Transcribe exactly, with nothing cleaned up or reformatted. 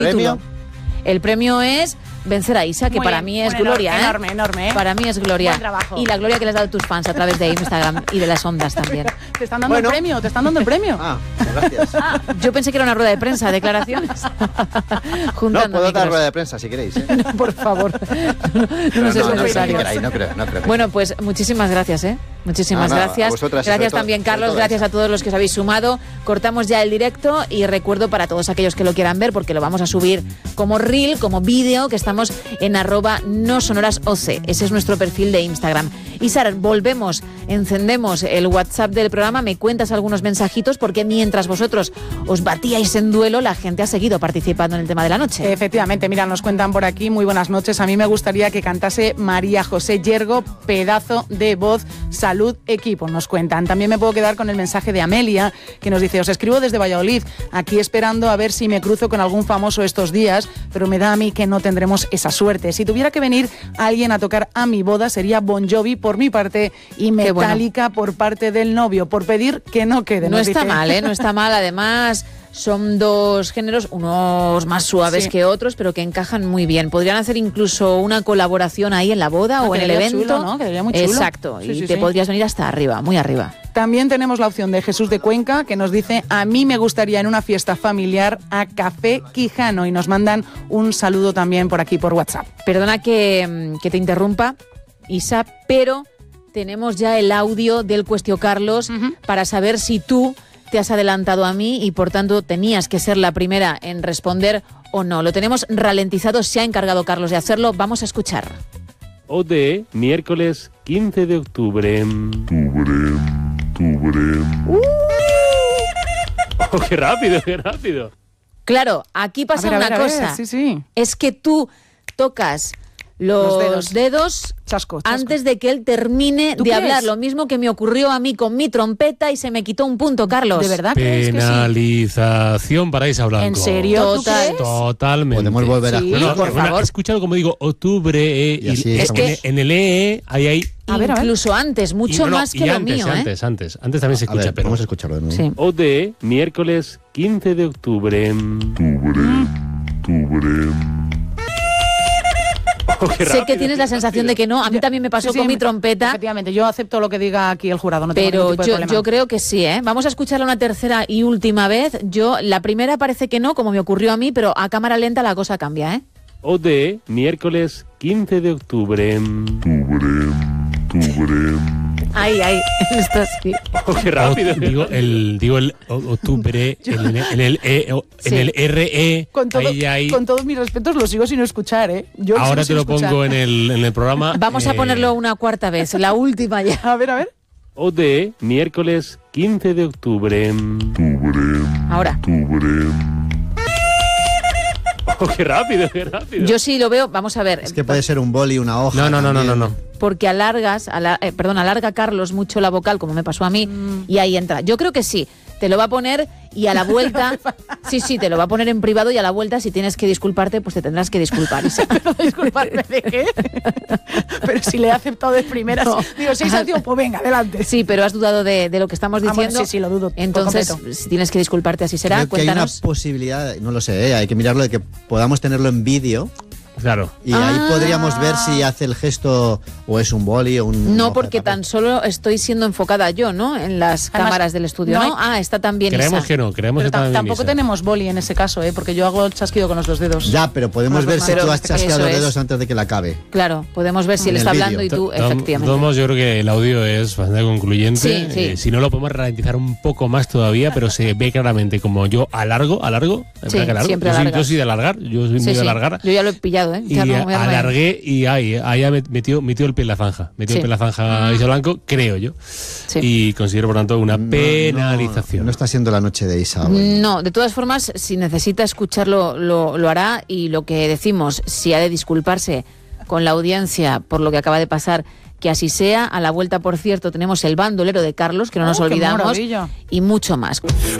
¿Premio? El premio es vencer a Isa, que Muy para bien, mí es bueno, gloria, ¿eh? Enorme, enorme, ¿eh? Para mí es gloria. Buen trabajo. Y la gloria que les has dado a tus fans a través de Instagram y de las ondas también. Te están dando Bueno. el premio, te están dando el premio. Ah, gracias. Ah, yo pensé que era una rueda de prensa, declaraciones. No, Juntando puedo dar micros. rueda de prensa si queréis, ¿eh? No, por favor. No, no, Pero nos es no, no, necesario. si queráis, no creo, no creo que- Bueno, pues muchísimas gracias, ¿eh? Muchísimas No, no, a gracias. vosotras y sobre Gracias todo- también, sobre Carlos. todo Gracias eso. a todos los que os habéis sumado. Cortamos ya el directo y recuerdo para todos aquellos que lo quieran ver, porque lo vamos a subir como reel, como vídeo, que estamos en arroba no sonoras oc. Ese es nuestro perfil de Instagram. Y Sara, volvemos, encendemos el WhatsApp del programa, me cuentas algunos mensajitos, porque mientras vosotros os batíais en duelo, la gente ha seguido participando en el tema de la noche. Efectivamente, mira, nos cuentan por aquí, muy buenas noches. A mí me gustaría que cantase María José Yergo, pedazo de voz, salud, equipo, nos cuentan. También me puedo quedar con el mensaje de Amelia, que nos dice, os escribo desde Valladolid, aquí esperando a ver si me cruzo con algún famoso estos días, pero me da a mí que no tendremos esa suerte. Si tuviera que venir alguien a tocar a mi boda, sería Bon Jovi por mi parte y Qué bueno. Metallica por parte del novio, por pedir que no quede. No nos está dice. mal, ¿eh? No está mal. Además, son dos géneros, unos más suaves Sí. que otros, pero que encajan muy bien. Podrían hacer incluso una colaboración ahí en la boda Ah, o en el quedaría evento. chulo, ¿no? Quedaría muy chulo. Exacto. Sí, y sí, te sí. podrías venir hasta arriba, muy arriba. También tenemos la opción de Jesús de Cuenca, que nos dice, a mí me gustaría en una fiesta familiar a Café Quijano, y nos mandan un saludo también por aquí por WhatsApp. Perdona que, que te interrumpa, Isa, pero tenemos ya el audio del Cuestio Carlos Ujú. para saber si tú te has adelantado a mí y por tanto tenías que ser la primera en responder o no. Lo tenemos ralentizado, se ha encargado Carlos de hacerlo. Vamos a escuchar. O D, miércoles quince de octubre. Octubre, octubre. Oh, qué rápido, qué rápido. Claro, aquí pasa A ver, a una ver, a ver, cosa. sí, sí. Es que tú tocas los, Los dedos. dedos, Chasco, chasco. antes de que él termine ¿Tú de crees? hablar. Lo mismo que me ocurrió a mí con mi trompeta y se me quitó un punto, Carlos. ¿De verdad crees que sí? Penalización para Isa Blanco. ¿En serio? ¿Tú Total. crees? Totalmente. Podemos volver a Sí, No, no, por bueno, favor. he escuchado como digo octubre eh, Y así y es estamos. que en el E ahí hay A ver, a ver. Incluso antes, mucho y, no, no, más y que lo antes, mío, ¿eh? antes, antes, antes también se A escucha, ver, pero vamos a escucharlo de nuevo. Sí. O D, miércoles quince de octubre. Octubre, octubre. Oh, qué Sé rápido, que tienes qué la sensación de que no. A mí también me pasó Sí, sí, con mi me- trompeta, Efectivamente, yo acepto lo que diga aquí el jurado, no tengo pero ningún tipo de yo, problema. yo creo que sí, ¿eh? Vamos a escucharla una tercera y última vez. Yo, la primera parece que no, como me ocurrió a mí, pero a cámara lenta la cosa cambia, ¿eh? O D, miércoles quince de octubre. Octubre, octubre. Ahí, ahí. Esto sí. Oh, qué rápido. O- digo el digo el o- octubre en, el- en el E, o- Sí. en el R E, Con, todo, ahí hay- con todos mis respetos lo sigo sin escuchar, ¿eh? Yo lo ahora te sigo lo sin escuchar. pongo en el, en el programa. Vamos a eh, ponerlo una cuarta vez, la última ya. A ver, a ver. O D, miércoles quince de octubre. Octubre, Ahora. octubre. Oh, qué rápido, qué rápido. Yo sí lo veo, vamos a ver. Es que puede ser un boli, una hoja. No, no, no, no, no, también. no. Porque alargas, ala- eh, perdón, alarga Carlos mucho la vocal, como me pasó a mí, y ahí entra. Yo creo que sí, te lo va a poner y a la vuelta, sí, sí, te lo va a poner en privado y a la vuelta, si tienes que disculparte, pues te tendrás que disculpar. Isa. Disculpadme, ¿de qué? Pero si le he aceptado de primeras. No. Digo, seis sanción, pues venga, adelante. Sí, pero has dudado de, de lo que estamos Ah, bueno, diciendo. sí, sí, lo dudo por Entonces, completo. si tienes que disculparte, así será. Creo que hay una Cuéntanos. posibilidad, no lo sé, ¿eh? Hay que mirarlo de que podamos tenerlo en vídeo Claro. y Ah. ahí podríamos ver si hace el gesto o es un boli o un... No, hoja porque de papel. tan solo estoy siendo enfocada yo, ¿no? En las Además, cámaras del estudio, no ¿no? hay- Ah, está también Creemos Isa. que no, creemos Pero que tam- también tampoco Isa. tenemos boli en ese caso, ¿eh? Porque yo hago el chasquido con los dos dedos. Ya, pero podemos Las ver dos si manos. tú has Pero chasqueado los eso es. dedos antes de que la acabe. Claro, podemos ver si él En está el hablando y vídeo. tú, To- tom- efectivamente. Tomos, yo creo que el audio es bastante concluyente. Sí, sí. Eh, si no, lo podemos ralentizar un poco más todavía, pero se ve claramente como yo alargo, alargo. en Sí, plan que alargo. siempre yo, soy, alargas. yo soy de alargar, yo soy Sí, muy sí. de alargar. Yo ya lo he pillado, ¿eh? Y Ya no me voy a alargué y ahí, ahí ha met- metió, metió el pie en la zanja. Metió Sí. el pie en la zanja Isa Blanco, creo yo. Sí. Y considero, por tanto, una No, penalización. No, no está siendo la noche de Isa hoy. No, de todas formas, si necesita escucharlo, lo, lo hará. Y lo que decimos, si ha de disculparse con la audiencia por lo que acaba de pasar, que así sea. A la vuelta, por cierto, tenemos el bandolero de Carlos, que no nos Oh, qué olvidamos, maravilla. y mucho más.